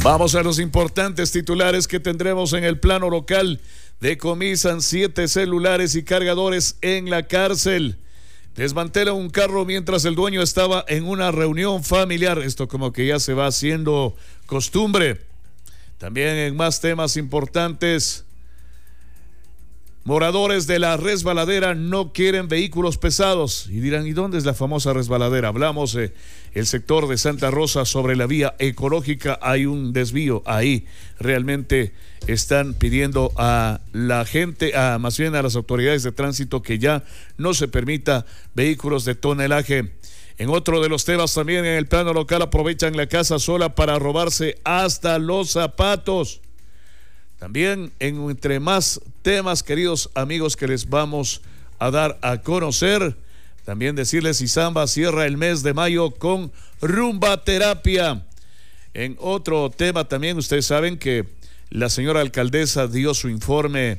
Vamos a los importantes titulares que tendremos en el plano local. Decomisan 7 celulares y cargadores en la cárcel. Desmantelan un carro mientras el dueño estaba en una reunión familiar. Esto como que ya se va haciendo costumbre. También en más temas importantes. Moradores de la resbaladera no quieren vehículos pesados. Y dirán, ¿y dónde es la famosa resbaladera? Hablamos el sector de Santa Rosa sobre la vía ecológica. Hay un desvío ahí. Realmente están pidiendo a la gente, más bien a las autoridades de tránsito, que ya no se permita vehículos de tonelaje. En otro de los temas también en el plano local, aprovechan la casa sola para robarse hasta los zapatos. También entre más temas, queridos amigos, que les vamos a dar a conocer, también decirles si Zamba cierra el mes de mayo con rumba terapia. En otro tema también, ustedes saben que la señora alcaldesa dio su informe,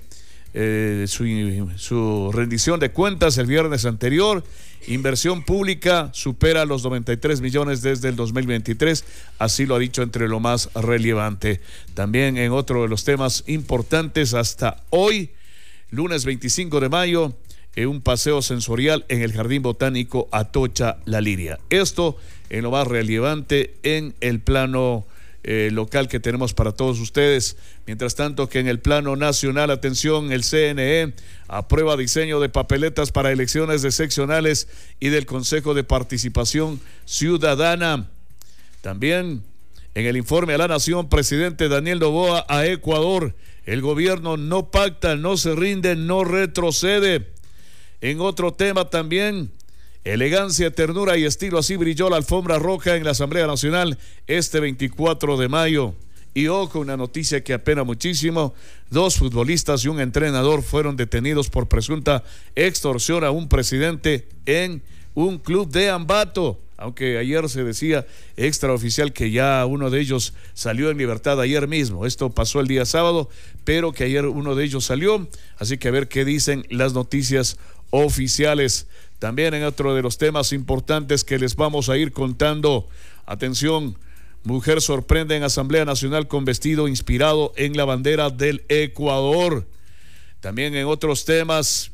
su rendición de cuentas el viernes anterior. Inversión pública supera los 93 millones desde el 2023, así lo ha dicho entre lo más relevante. También en otro de los temas importantes, hasta hoy, lunes 25 de mayo, un paseo sensorial en el Jardín Botánico Atocha La Liria. Esto en lo más relevante en el plano local que tenemos para todos ustedes. Mientras tanto, que en el plano nacional, atención, el CNE aprueba diseño de papeletas para elecciones de seccionales y del Consejo de Participación Ciudadana. También en el informe a la Nación, presidente Daniel Noboa a Ecuador: el gobierno no pacta, no se rinde, no retrocede. En otro tema también, elegancia, ternura y estilo, así brilló la alfombra roja en la Asamblea Nacional este 24 de mayo. Y ojo, una noticia que apena muchísimo: 2 futbolistas y un entrenador fueron detenidos por presunta extorsión a un presidente en un club de Ambato. Aunque ayer se decía extraoficial que ya uno de ellos salió en libertad ayer mismo. Esto pasó el día sábado, pero que ayer uno de ellos salió. Así que a ver qué dicen las noticias oficiales. También en otro de los temas importantes que les vamos a ir contando, atención, mujer sorprende en Asamblea Nacional con vestido inspirado en la bandera del Ecuador. También en otros temas,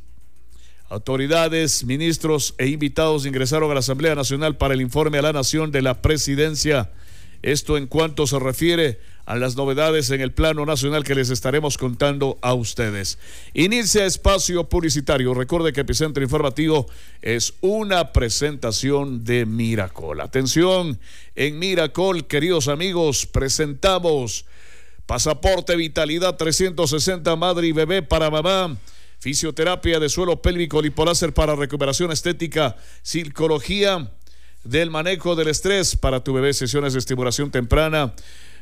autoridades, ministros e invitados ingresaron a la Asamblea Nacional para el informe a la Nación de la Presidencia. Esto en cuanto se refiere a las novedades en el plano nacional que les estaremos contando a ustedes. Inicia espacio publicitario. Recuerde que Epicentro Informativo es una presentación de Miracol. Atención, en Miracol, queridos amigos, presentamos Pasaporte Vitalidad 360 Madre y Bebé para mamá, fisioterapia de suelo pélvico, lipoláser para recuperación estética, psicología del manejo del estrés para tu bebé, sesiones de estimulación temprana,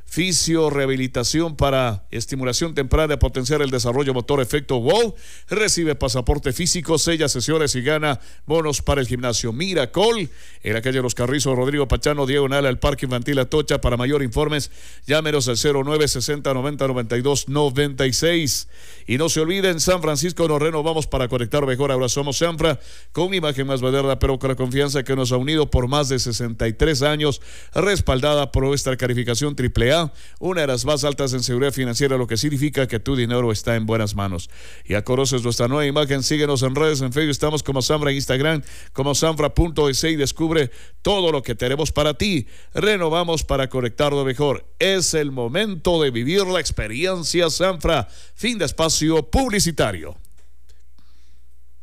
rehabilitación para estimulación temprana, potenciar el desarrollo motor, efecto wow. Recibe pasaporte físico, sella sesiones y gana bonos para el gimnasio Miracol en la calle Los Carrizos, Rodrigo Pachano, diagonal al Parque Infantil Atocha. Para mayor informes, llámenos al 0960 90 92 96. Y no se olviden, San Francisco nos renovamos para conectar mejor. Ahora somos Sanfra, con imagen más moderna, pero con la confianza que nos ha unido por más de 63 años, respaldada por nuestra calificación AAA, una de las más altas en seguridad financiera, lo que significa que tu dinero está en buenas manos. Ya conoces nuestra nueva imagen, síguenos en redes, en Facebook estamos como Sanfra, en Instagram como sanfra.es, y descubre todo lo que tenemos para ti. Renovamos para conectarlo mejor. Es el momento de vivir la experiencia Sanfra. Fin de espacio publicitario.